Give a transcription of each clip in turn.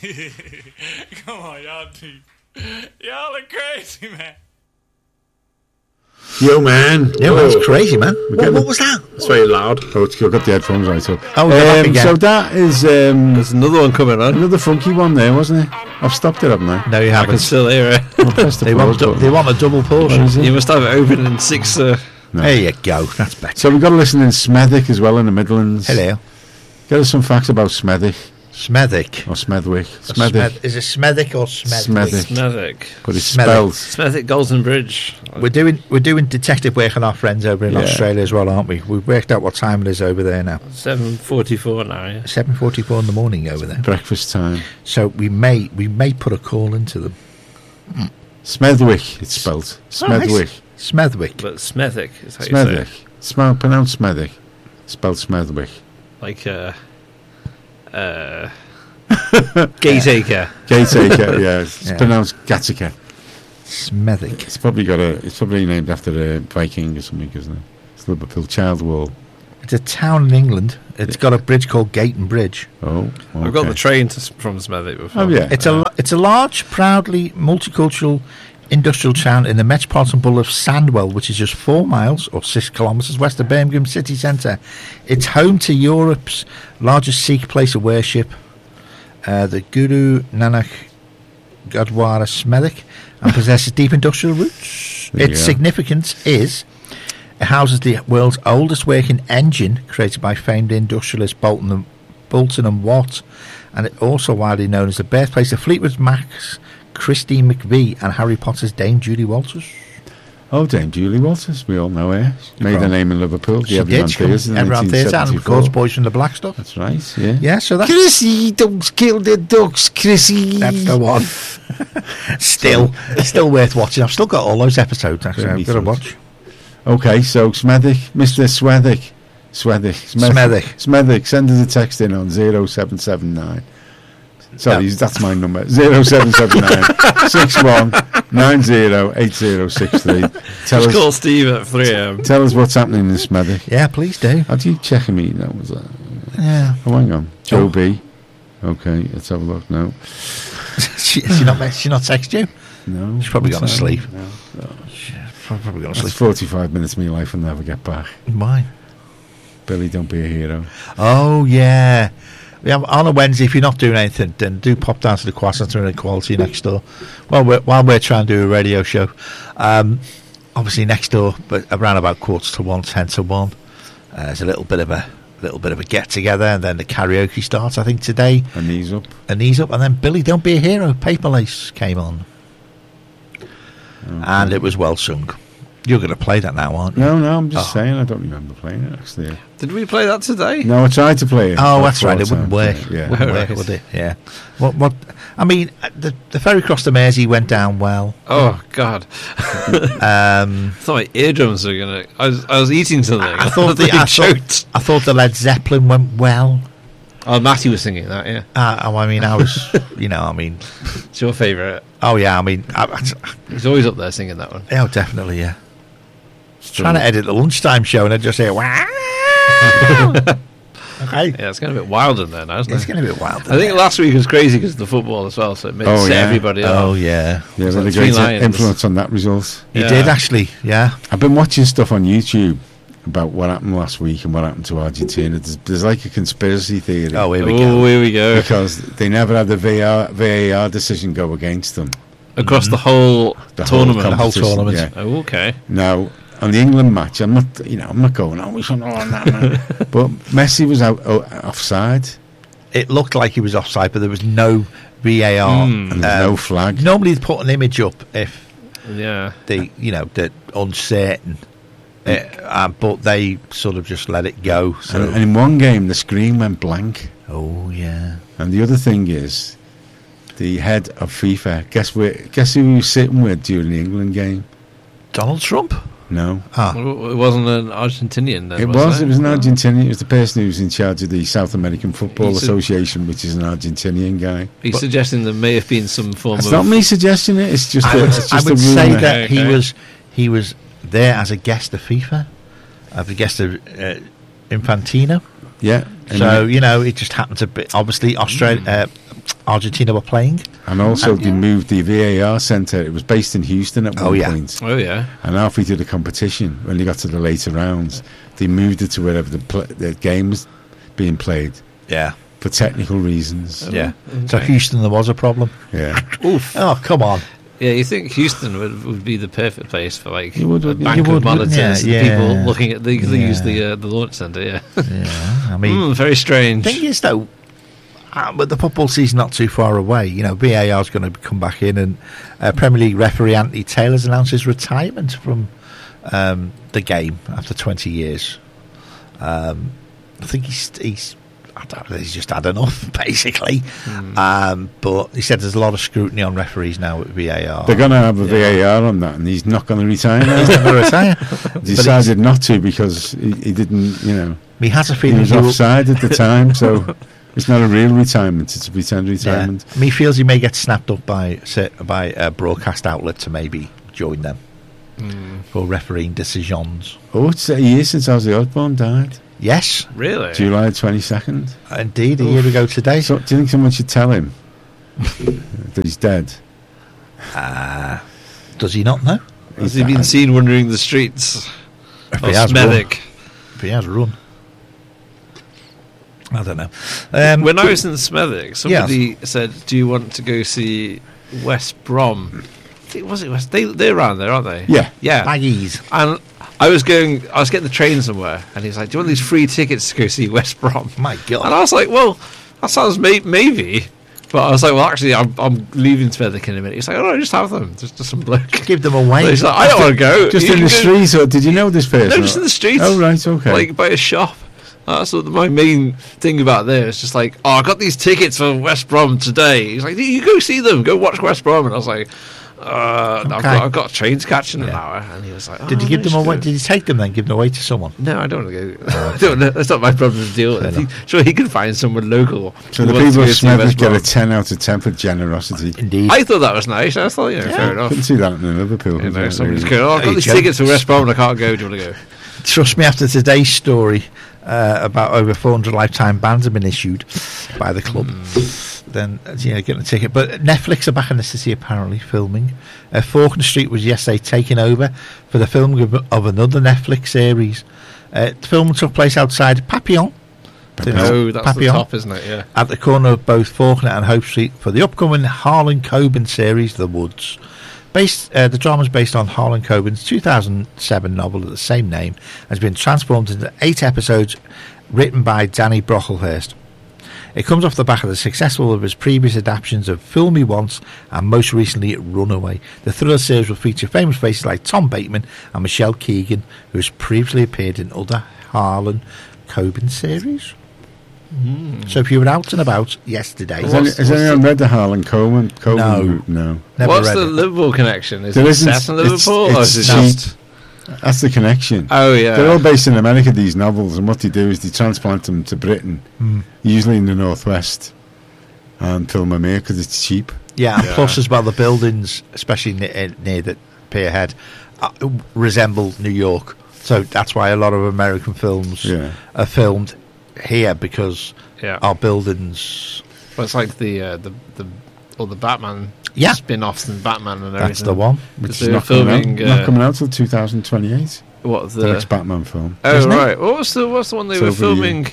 Come on, y'all are crazy, man. Yo, man. Yeah, that's crazy, man. What was that? It's very loud. Oh, I've got the headphones right up. Oh, back again. So that is... There's another one coming on. Another funky one there, wasn't it? I've stopped it, haven't I? No, you I can haven't. still hear it. They want a double portion. You must have it open in 6... No. There you go. That's better. So we've got to listen in Smethwick as well in the Midlands. Hello. Get us some facts about Smethwick. Smethwick. Or Smethwick. Smethwick. Is it Smethwick or Smethwick? Smethwick. But it's Smethwick. spelled... Smethwick Golden Bridge. We're doing detective work on our friends over in Australia as well, aren't we? We've worked out what time it is over there now. 7:44 now, yeah. 7:44 in the morning over there. Breakfast time. So we may put a call into them. Smethwick, it's spelled. Smethwick. Smethwick. But Smethwick is how you Smethwick. say it. Pronounced Smethwick. Spelled Smethwick. Like, Gateacre. Gateacre, yeah. It's pronounced Gattaca. Smethwick. It's probably named after a Viking or something, isn't it? It's Liverpool Child Wall. It's a town in England. It's got a bridge called Gayton Bridge. Oh, okay. I've got the train from Smethwick before. Oh, yeah. It's a large, proudly multicultural industrial town in the metropolitan borough of Sandwell, which is just 4 miles or 6 kilometres west of Birmingham city centre. It's home to Europe's largest Sikh place of worship, the Guru Nanak Gurdwara Smethwick, and possesses deep industrial roots. Its significance is it houses the world's oldest working engine, created by famed industrialist Bolton and Watt, and it's also widely known as the birthplace of Fleetwood Mac's Christine McVie and Harry Potter's Dame Julie Walters. Oh, Dame Julie Walters, we all know her. Made her name in Liverpool. She did. Everyone Theatre and God's Boys from the Black Stuff. That's right, yeah. Yeah, so that's... Chrissy, don't kill the ducks, Chrissy. That's the one. Still worth watching. I've still got all those episodes, actually. I've got to watch. Okay, so Smethwick, Mr. Smethwick, send us a text in on 0779. Sorry, that's my number. 0779 6190 8063. Just call Steve at 3 a.m. Tell us what's happening in Smethwick. Yeah, please do. How do you check me? That was yeah. Oh, hang on. Joe B. Okay, let's have a look now. she not text you? No. She's probably gone to sleep. No. She's probably gone to sleep. 45 minutes of my life I'll never get back. Why? Billy, don't be a hero. Oh, yeah. On a Wednesday, if you're not doing anything, then do pop down to the Quasar and Equality next door. While we're trying to do a radio show, obviously next door, but around about 1:45, 10 to 1, there's a little bit of a get together, and then the karaoke starts. I think today. A knees up, and then Billy, Don't Be a Hero. Paper Lace came on, and it was well sung. You're going to play that now, aren't you? No, I'm just saying. I don't remember playing it, actually. Did we play that today? No, I tried to play it. Oh, that's right. It wouldn't work. Yeah. Wouldn't work, would it? Yeah. What? I mean, the ferry across the Mersey went down well. Oh, God. I thought my eardrums were going to... I was eating something. I thought the Led Zeppelin went well. Oh, Matty was singing that, yeah. I was, It's your favourite. Oh, yeah, he's always up there singing that one. Oh, definitely, yeah. Trying to edit the lunchtime show and I'd just say, wow. Okay. Yeah, it's getting a bit wild in there now, isn't it? It's getting a bit wild. I think last week was crazy because of the football as well, so it made everybody up. Oh, yeah. Yeah, it had a great influence on that result. He did, actually, yeah. I've been watching stuff on YouTube about what happened last week and what happened to Argentina. There's like a conspiracy theory. Oh, here we go. Because they never had the VAR decision go against them. Across the whole tournament? The whole tournament. Yeah. Oh, okay. Now, on the England match, I'm not going, we shouldn't have on that, man. But Messi was offside. It looked like he was offside, but there was no VAR. And there's no flag. Normally they'd put an image up if they're uncertain. But they sort of just let it go. So. And in one game, the screen went blank. Oh, yeah. And the other thing is, the head of FIFA, guess who he was sitting with during the England game? Donald Trump? No. It wasn't an Argentinian then, It was an Argentinian. It was the person who was in charge of the South American Football Association, which is an Argentinian guy. He's suggesting there may have been some form of... It's not me suggesting it, it's just I would say that Okay. he was there as a guest of FIFA, as a guest of Infantino. Yeah. So, it just happened to be... Obviously, Australia... Argentina were playing. And also they moved the VAR centre. It was based in Houston at one point. Oh, yeah. And after we did a competition, when they got to the later rounds, they moved it to wherever the game was being played. Yeah. For technical reasons. Yeah. So Houston, there was a problem. Yeah. Oof. Oh, come on. Yeah, you think Houston would be the perfect place for like You would, a wouldn't bank you? of You would, wouldn't monitors you? and Yeah. people looking at they use Yeah. the launch centre. Yeah, Yeah. I mean, very strange. thing is, though, with the football season not too far away, VAR is going to come back in, and Premier League referee Anthony Taylor's announced his retirement from the game after 20 years. I think he's I don't know, he's just had enough, basically. But he said there's a lot of scrutiny on referees now at VAR. They're going to have a VAR on that, and he's not going to retire now. He's not going to retire. He decided not to because he didn't, He has a he feeling was he will. offside at the time, so it's not a real retirement, it's a pretend retirement. Yeah. He feels he may get snapped up by a broadcast outlet to maybe join them for refereeing decisions. Oh, it's a year since Ozzy Osbourne died. Yes, Really? July 22nd. indeed, a year ago today. So, do you think someone should tell him that he's dead? Does he not know? Has he been seen wandering the streets If of he has Smethwick? If he has run. I don't know. When I was in Smethwick, somebody said, "Do you want to go see West Brom?" Was it West? They're around there, aren't they? Yeah. Yeah. Baggies. And I was getting the train somewhere, and he's like, "Do you want these free tickets to go see West Brom?" My God. And I was like, "Well, that sounds maybe." But I was like, "Well, actually, I'm leaving Smethwick in a minute." He's like, "Oh no, just have them. Just some bloke." Give them away. He's like, "I don't want to go." Just You in can the go- streets, or did you know this person? No, just in the streets. Oh, right, okay. Like by a shop. That's what my main thing about there is just like, "Oh, I got these tickets for West Brom today." He's like, "You go see them. Go watch West Brom." And I was like, I've got a train to catch in an hour." And he was like, Did you give them just away? go." Did you take them then? Give them away to someone? No, I don't want to go. I don't know. That's not my problem to deal with. Sure, he can find someone local. So who the wants to people go of see West Smethwick get Brom. a 10 out of 10 for generosity. Indeed. I thought that was nice. I thought, fair enough. Couldn't see that in Liverpool. You know, was it, somebody's really? going, "Oh, I've got you these go. tickets for West Brom and I can't go. Do you want to go?" Trust me, after today's story about over 400 lifetime bans have been issued by the club, then getting a ticket. But Netflix are back in the city apparently filming. Faulkner Street was yesterday taken over for the filming of another Netflix series. The film took place outside Papillon. Oh, that's the top, isn't it? Yeah. At the corner of both Faulkner and Hope Street for the upcoming Harlan Coben series, The Woods. The drama is based on Harlan Coben's 2007 novel of the same name, has been transformed into 8 episodes written by Danny Brocklehurst. It comes off the back of the successful of his previous adaptations of Fool Me Once and most recently Runaway. The thriller series will feature famous faces like Tom Bateman and Michelle Keegan, who has previously appeared in other Harlan Coben series. So if you were out and about yesterday... Has anyone read the Harlan Coben? No. Never What's read the it. Liverpool connection? Is There it isn't- set in it's- Liverpool? Or is it it's just... That's the connection. Oh, yeah. They're all based in America, these novels, and what they do is they transplant them to Britain, usually in the northwest, and film them here because it's cheap. Yeah, and plus as well, the buildings, especially near the pier head, resemble New York. So that's why a lot of American films are filmed here, because our buildings... Well, it's like the Batman spin-offs and Batman and everything. That's the one. Which is not coming out till 2028. What, the next Batman film? Oh, Isn't right. What's the one they were filming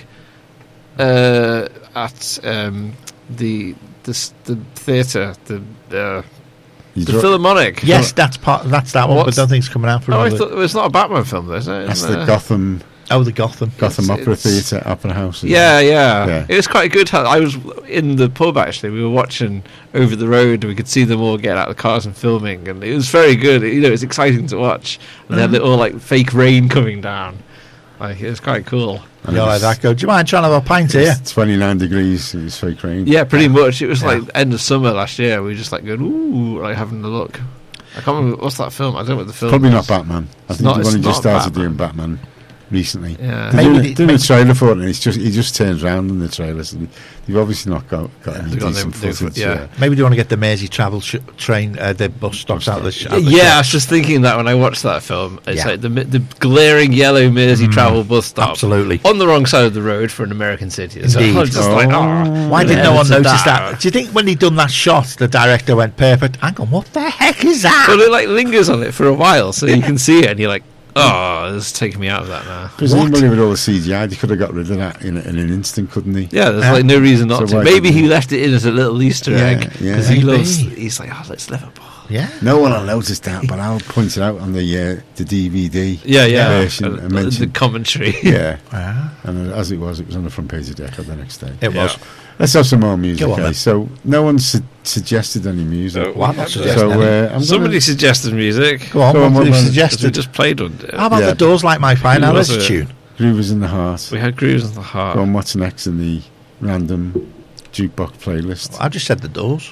at the theatre, the Philharmonic? Yes, that's that one, but I don't think it's coming out for I another... thought it's not a Batman film, though, is it? That's the Gotham... Oh, the Gotham Opera Theatre, Opera House. Yeah. It was quite good. I was in the pub, actually. We were watching over the road, and we could see them all get out of the cars and filming, and it was very good. It was exciting to watch. And they had little, fake rain coming down. It was quite cool. You like that? Go, do you mind trying to have a pint here? It's 29 degrees, it was fake rain. Yeah, pretty much. It was end of summer last year. We were just going, ooh, having a look. I can't remember, what's that film? I don't know what the film Probably is. not Batman. I think not- they've it's only just not started Batman. doing Batman. recently. Yeah. They're Maybe doing a trailer for it, and he just turns around in the trailers. And they've obviously not got any They've got decent no footage. yeah. Maybe they want to get the Mersey travel train, the bus stops out of the Yeah, I was just thinking that when I watched that film. It's Yeah. like the glaring yellow Mersey travel bus stop. absolutely. On the wrong side of the road for an American city. So I Indeed. was just like, oh. Why did no one edited notice that? Do you think when they done that shot, the director went, perfect? Hang on, what the heck is that? Well, it like lingers on it for a while, so you can see it, and you're like, oh, this is taking me out of that now. Presumably with all the CGI, they could have got rid of that in an instant, couldn't they? Yeah, there's like no reason not So to. why Maybe didn't he left it in as a little Easter Yeah, egg yeah. because he Maybe. loves. He's like, oh, let's Liverpool. Yeah. No one will notice that, but I'll point it out on the DVD. Yeah. Version And and the mention. commentary. Yeah, Ah, and as it was on the front page of Decca the next day. it was. Let's have some more music. Go on, then. So no one suggested any music. Well, I'm not suggesting So any. I'm Somebody suggested music. Go on, Go on, what what you was it? We suggested? just played one. How about Yeah. the Doors Like My Fire? Now, Who let's was it? tune. Groovers in the Heart. We had Grooves in the Heart. Go on, what's next in the random jukebox playlist? I just said the Doors.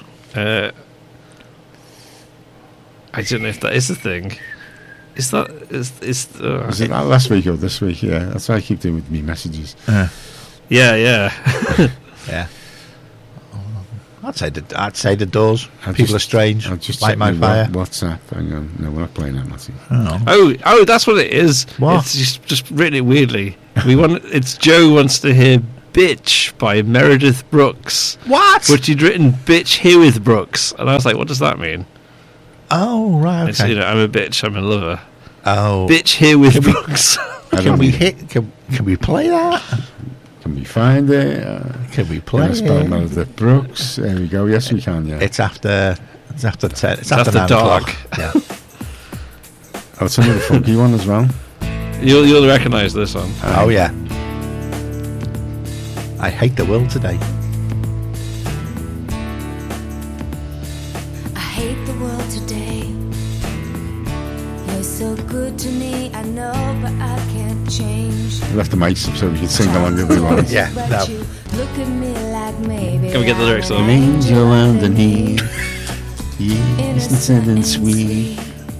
I don't know if that is a thing. Is that is Was it that last week or this week? Yeah, that's what I keep doing with me messages. yeah. Yeah. I'd say the Doors. People Are Strange. I'll just Light check My Fire. WhatsApp. Hang on. No, we're not playing that, Matthew. Oh, that's what it is. What? It's just written it weirdly. It's Joe wants to hear "Bitch" by Meredith Brooks, What? but he'd written "Bitch Here with Brooks," and I was like, what does that mean? Oh, right. It's, Okay. I'm a bitch. I'm a lover. Oh. Bitch here with Brooks. I Can don't we know. hit? Can we play that? Can we find it? Can we Can play I spell it? Meredith Brooks? There we go. Yes, we can. Yeah. It's after 10. It's after 9 dark. o'clock. Yeah. Oh, it's another funky one as well. You'll recognise this one. Oh yeah. I hate the world today. I hate the world today. You're so good to me, I know, but I can't change. We left the mics up so we can sing along if we want. Yeah, But no. you look at me like maybe Can we get the lyrics I'm on? Angel underneath, innocent and sweet.